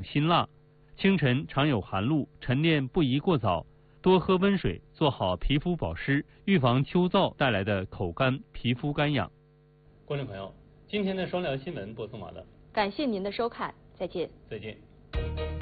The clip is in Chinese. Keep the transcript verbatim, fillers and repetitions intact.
辛辣。清晨常有寒露，晨练不宜过早，多喝温水，做好皮肤保湿，预防秋燥带来的口干、皮肤干痒。观众朋友，今天的双聊新闻播送完了， 感谢您的收看，再见。 再见。